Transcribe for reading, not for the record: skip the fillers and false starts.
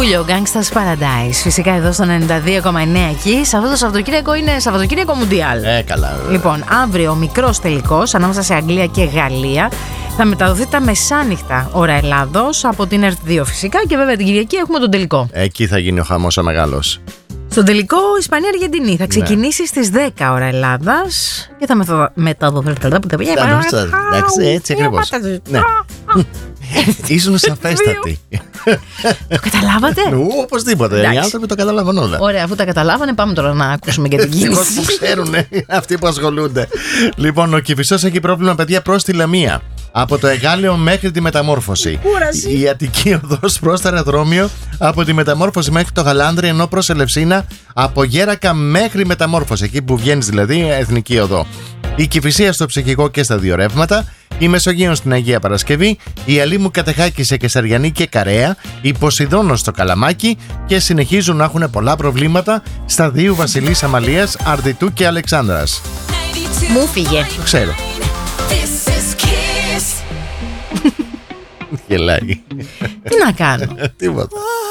Κούλιο, Gangsta's Paradise. Φυσικά εδώ στο 92,9 εκεί. Σε αυτό το Σαββατοκύριακο είναι Σαββατοκύριακο Μουντιάλ. Καλά. Λοιπόν, αύριο ο μικρός τελικός ανάμεσα σε Αγγλία και Γαλλία θα μεταδοθεί τα μεσάνυχτα ώρα Ελλάδος από την ΕΡΤ2 φυσικά. Και βέβαια την Κυριακή έχουμε τον τελικό. Εκεί θα γίνει ο χαμός ο μεγάλος. Στον τελικό Ισπανία-Αργεντινή θα ξεκινήσει στις 10 ώρα Ελλάδας και θα μεταδοθεί. Εντάξει, έτσι ακριβώς. Ήσουν σαφέστατη. Το καταλάβατε? Οπωσδήποτε. Οι άνθρωποι το καταλάβαν όλα. Ωραία, αφού τα καταλάβανε, πάμε τώρα να ακούσουμε για την κίνηση. Που ξέρουν αυτοί που ασχολούνται. Λοιπόν, ο Κηφισός έχει πρόβλημα, παιδιά, προς τη Λαμία. Από το Εγάλεο μέχρι τη Μεταμόρφωση. Κούραση. Η Αττική οδός προς το αεροδρόμιο από τη Μεταμόρφωση μέχρι το Γαλάνδρι, ενώ προς Ελευσίνα από Γέρακα μέχρι Μεταμόρφωση. Εκεί που βγαίνεις δηλαδή, Εθνική Οδό. Η Κηφισία στο Ψυχικό και στα δύο ρεύματα. Η Μεσογείων στην Αγία Παρασκευή. Η Αλήμου Κατεχάκη σε Κεσαριανή και Καρέα. Η Ποσειδώνος στο Καλαμάκι. Και συνεχίζουν να έχουν πολλά προβλήματα στα δύο Βασιλής Αμαλίας, Αρδιτού και Αλεξάνδρας. Μου φύγε. Το ξέρω. Γελάει. Τι να κάνω. Τίποτα.